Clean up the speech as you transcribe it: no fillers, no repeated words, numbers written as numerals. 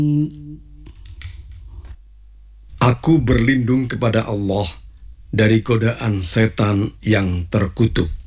Aku berlindung kepada Allah dari godaan setan yang terkutuk.